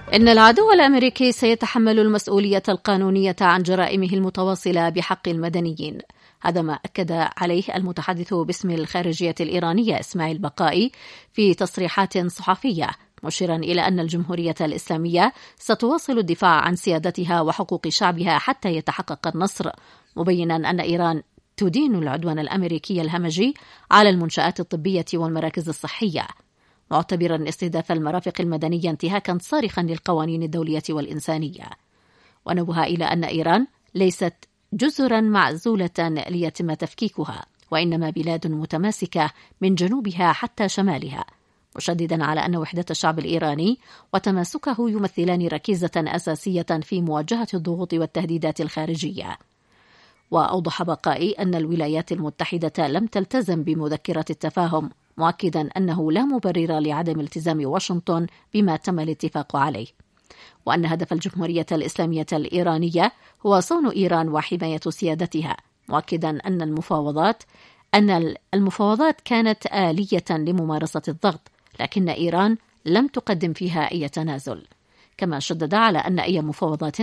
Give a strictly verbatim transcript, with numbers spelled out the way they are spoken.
إن العدو الأمريكي سيتحمل المسؤولية القانونية عن جرائمه المتواصلة بحق المدنيين. هذا ما أكد عليه المتحدث باسم الخارجية الإيرانية إسماعيل بقائي في تصريحات صحفية، مشيرا إلى أن الجمهورية الإسلامية ستواصل الدفاع عن سيادتها وحقوق شعبها حتى يتحقق النصر، مبينا أن إيران تدين العدوان الأمريكي الهمجي على المنشآت الطبية والمراكز الصحية، معتبرا استهداف المرافق المدنية انتهاكا صارخا للقوانين الدولية والإنسانية. ونبه إلى أن إيران ليست جزرا معزولة ليتم تفكيكها، وإنما بلاد متماسكة من جنوبها حتى شمالها، مشددا على أن وحدة الشعب الإيراني وتماسكه يمثلان ركيزة أساسية في مواجهة الضغوط والتهديدات الخارجية. وأوضح بقائي أن الولايات المتحدة لم تلتزم بمذكرة التفاهم، مؤكدا أنه لا مبرر لعدم التزام واشنطن بما تم الاتفاق عليه، وأن هدف الجمهورية الإسلامية الإيرانية هو صون إيران وحماية سيادتها، مؤكدا أن المفاوضات أن المفاوضات كانت آلية لممارسة الضغط، لكن إيران لم تقدم فيها أي تنازل. كما شدد على أن أي مفاوضات